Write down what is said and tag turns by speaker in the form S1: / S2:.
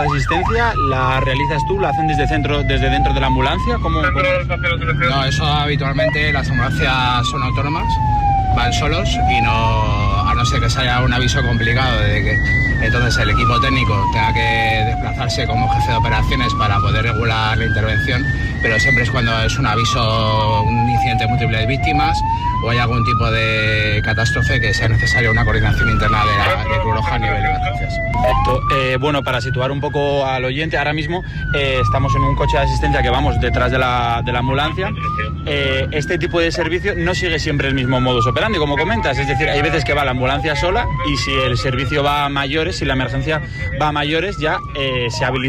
S1: ¿La asistencia la realizas tú, la hacen desde dentro de la ambulancia? ¿Cómo?
S2: No, eso habitualmente las ambulancias son autónomas, van solos y no, a no ser que sea un aviso complicado de que entonces el equipo técnico tenga que desplazarse como jefe de operaciones para poder regular la intervención, pero siempre es cuando es un aviso, un incidente múltiple de víctimas o hay algún tipo de catástrofe que sea necesaria una coordinación interna de Cruz Roja a nivel de emergencias.
S1: Bueno, para situar un poco al oyente, ahora mismo estamos en un coche de asistencia que vamos detrás de la ambulancia. Este tipo de servicio no sigue siempre el mismo modus operandi, como comentas, es decir, hay veces que va la ambulancia sola y si el servicio va a mayores, si la emergencia va a mayores, ya se habilita